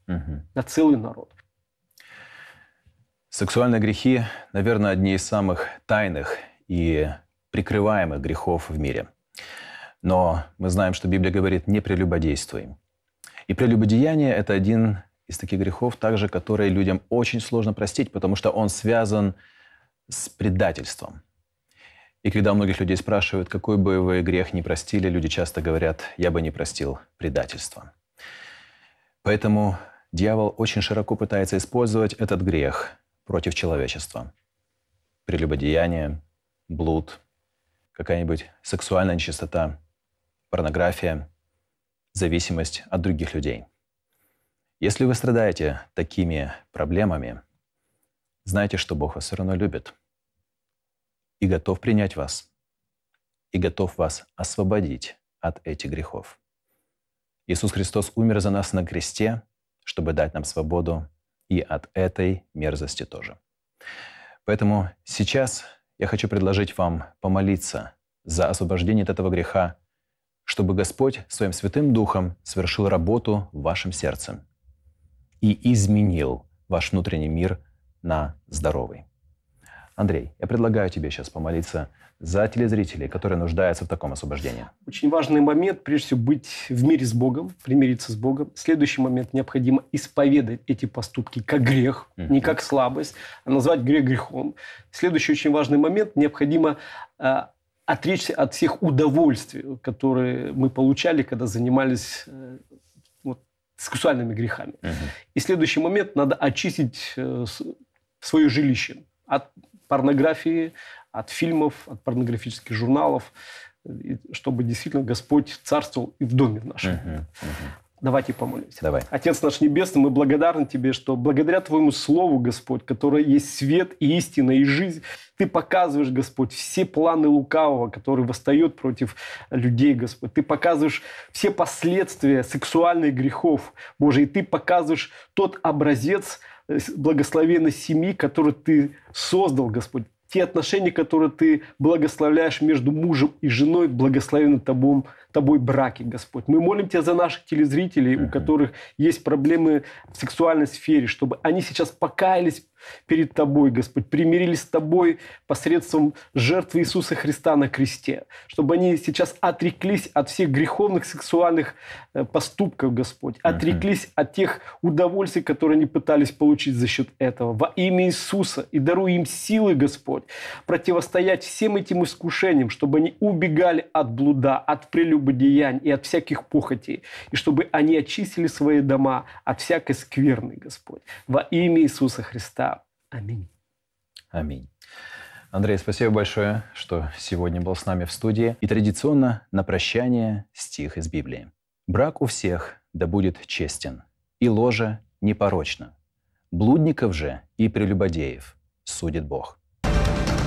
на целый народ. Сексуальные грехи, наверное, одни из самых тайных и прикрываемых грехов в мире. Но мы знаем, что Библия говорит «не прелюбодействуй». И прелюбодеяние – это один из таких грехов, также, которые людям очень сложно простить, потому что он связан с предательством. И когда у многих людей спрашивают, какой бы вы грех не простили, люди часто говорят «я бы не простил предательство». Поэтому дьявол очень широко пытается использовать этот грех против человечества. Прелюбодеяние, блуд, какая-нибудь сексуальная нечистота, порнография, зависимость от других людей. Если вы страдаете такими проблемами, знайте, что Бог вас все равно любит и готов принять вас, и готов вас освободить от этих грехов. Иисус Христос умер за нас на кресте, чтобы дать нам свободу и от этой мерзости тоже. Поэтому сейчас я хочу предложить вам помолиться за освобождение от этого греха, чтобы Господь Своим Святым Духом совершил работу в вашем сердце и изменил ваш внутренний мир на здоровый. Андрей, я предлагаю тебе сейчас помолиться за телезрителей, которые нуждаются в таком освобождении. Очень важный момент, прежде всего, быть в мире с Богом, примириться с Богом. Следующий момент, необходимо исповедать эти поступки как грех, не как слабость, а назвать грех грехом. Следующий очень важный момент, необходимо отречься от всех удовольствий, которые мы получали, когда занимались сексуальными грехами. И следующий момент, надо очистить свое жилище от порнографии, от фильмов, от порнографических журналов, чтобы действительно Господь царствовал и в доме нашем. Давайте помолимся. Давай. Отец наш Небесный, мы благодарны Тебе, что благодаря Твоему Слову, Господь, которое есть свет и истина и жизнь, Ты показываешь, Господь, все планы лукавого, который восстает против людей, Господь. Ты показываешь все последствия сексуальных грехов, Боже, и Ты показываешь тот образец благословенной семьи, который Ты создал, Господь. Те отношения, которые Ты благословляешь между мужем и женой, благословены Тобой браки, Господь. Мы молим Тебя за наших телезрителей, у которых есть проблемы в сексуальной сфере, чтобы они сейчас покаялись перед Тобой, Господь, примирились с Тобой посредством жертвы Иисуса Христа на кресте, чтобы они сейчас отреклись от всех греховных сексуальных поступков, Господь, отреклись от тех удовольствий, которые они пытались получить за счет этого. Во имя Иисуса и даруй им силы, Господь, противостоять всем этим искушениям, чтобы они убегали от блуда, от прелюбодеяний и от всяких похотей, и чтобы они очистили свои дома от всякой скверны, Господь. Во имя Иисуса Христа. Аминь. Аминь. Андрей, спасибо большое, что сегодня был с нами в студии. И традиционно на прощание стих из Библии. «Брак у всех да будет честен, и ложа непорочна. Блудников же и прелюбодеев судит Бог».